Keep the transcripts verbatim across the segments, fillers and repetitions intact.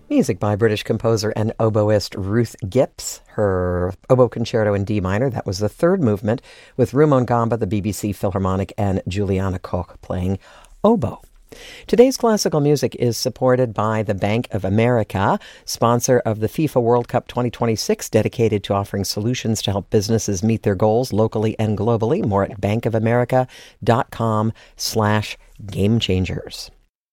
Music by British composer and oboist Ruth Gipps. Her oboe concerto in D minor, that was the third movement, with Rumon Gamba, the B B C Philharmonic, and Juliana Koch playing oboe. Today's classical music is supported by the Bank of America, sponsor of the FIFA World Cup twenty twenty-six, dedicated to offering solutions to help businesses meet their goals locally and globally. More at bankofamerica.com slash game changers.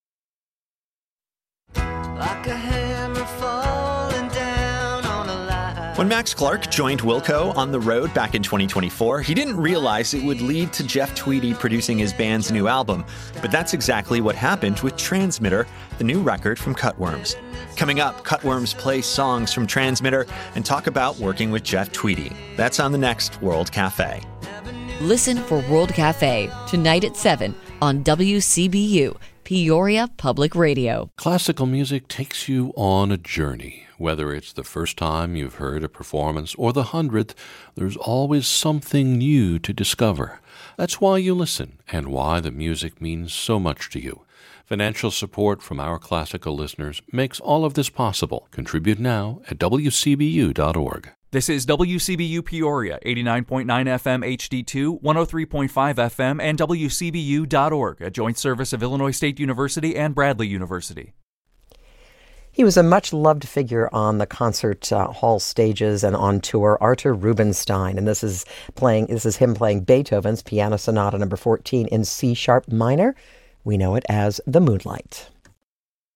Like a hammer falling down on a line. When Max Clark joined Wilco on the road back in twenty twenty-four, he didn't realize it would lead to Jeff Tweedy producing his band's new album. But that's exactly what happened with Transmitter, the new record from Cutworms. Coming up, Cutworms play songs from Transmitter and talk about working with Jeff Tweedy. That's on the next World Cafe. Listen for World Cafe tonight at seven on W C B U, Peoria Public Radio. Classical music takes you on a journey. Whether it's the first time you've heard a performance or the hundredth, there's always something new to discover. That's why you listen and why the music means so much to you. Financial support from our classical listeners makes all of this possible. Contribute now at w c b u dot org. This is W C B U Peoria, eighty-nine point nine F M H D two, one oh three point five F M, and W C B U dot org, a joint service of Illinois State University and Bradley University. He was a much-loved figure on the concert uh, hall stages and on tour, Artur Rubinstein, and this is playing. This is him playing Beethoven's Piano Sonata Number fourteen in C sharp minor. We know it as the Moonlight.